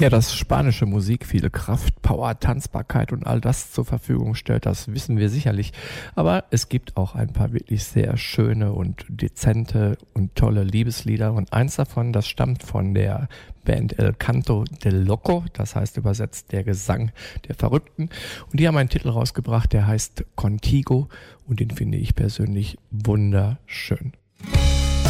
Ja, dass spanische Musik viele Kraft, Power, Tanzbarkeit und all das zur Verfügung stellt, das wissen wir sicherlich. Aber es gibt auch ein paar wirklich sehr schöne und dezente und tolle Liebeslieder. Und eins davon, das stammt von der Band El Canto del Loco, das heißt übersetzt der Gesang der Verrückten. Und die haben einen Titel rausgebracht, der heißt Contigo und den finde ich persönlich wunderschön.